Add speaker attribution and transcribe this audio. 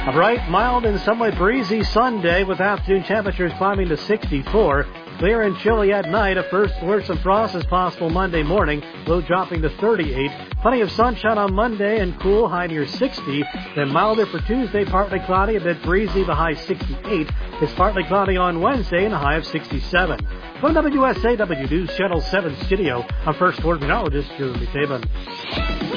Speaker 1: A bright, mild, and somewhat breezy Sunday with afternoon temperatures climbing to 64. Clear and chilly at night. A first alert some frost is possible Monday morning. Low dropping to 38. Plenty of sunshine on Monday and cool, high near 60. Then milder for Tuesday, partly cloudy, a bit breezy, the high 68. It's partly cloudy on Wednesday and a high of 67. From WSAW News Channel 7 studio, I'm First Alert meteorologist Jeremy Taban.